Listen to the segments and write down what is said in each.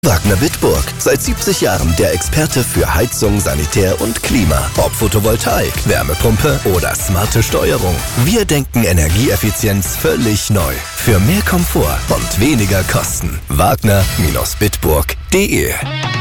Wagner Bitburg. Seit 70 Jahren der Experte für Heizung, Sanitär und Klima. Ob Photovoltaik, Wärmepumpe oder smarte Steuerung. Wir denken Energieeffizienz völlig neu. Für mehr Komfort und weniger Kosten. Wagner-Bitburg.de.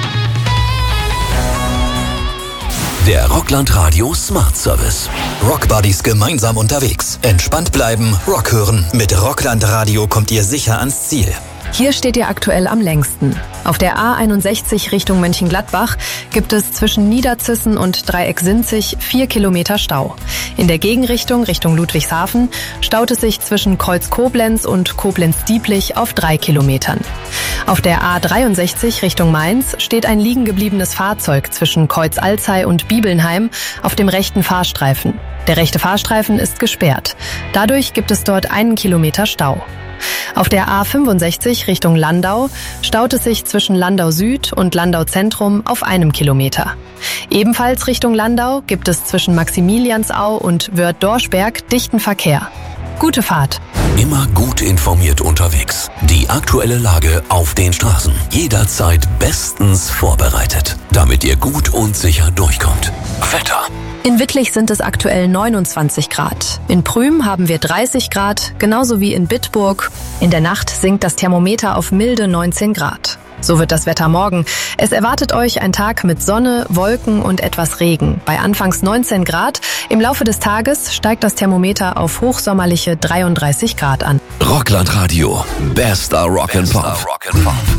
Der Rockland Radio Smart Service. Rockbuddies gemeinsam unterwegs. Entspannt bleiben, Rock hören. Mit Rockland Radio kommt ihr sicher ans Ziel. Hier steht ihr aktuell am längsten. Auf der A61 Richtung Mönchengladbach gibt es zwischen Niederzissen und Dreieck-Sinzig 4 Kilometer Stau. In der Gegenrichtung Richtung Ludwigshafen staut es sich zwischen Kreuz-Koblenz und Koblenz-Dieblich auf 3 Kilometern. Auf der A63 Richtung Mainz steht ein liegen gebliebenes Fahrzeug zwischen Kreuz-Alzey und Bibelnheim auf dem rechten Fahrstreifen. Der rechte Fahrstreifen ist gesperrt. Dadurch gibt es dort 1 Kilometer Stau. Auf der A65 Richtung Landau staut es sich zwischen Landau Süd und Landau Zentrum auf 1 Kilometer. Ebenfalls Richtung Landau gibt es zwischen Maximiliansau und Wörth-Dorschberg dichten Verkehr. Gute Fahrt! Immer gut informiert unterwegs. Die aktuelle Lage auf den Straßen. Jederzeit bestens vorbereitet, damit ihr gut und sicher durchkommt. Wetter. In Wittlich sind es aktuell 29 Grad. In Prüm haben wir 30 Grad, genauso wie in Bitburg. In der Nacht sinkt das Thermometer auf milde 19 Grad. So wird das Wetter morgen. Es erwartet euch ein Tag mit Sonne, Wolken und etwas Regen. Bei anfangs 19 Grad. Im Laufe des Tages steigt das Thermometer auf hochsommerliche 33 Grad an. Rockland Radio. Bester Rock'n'Pop.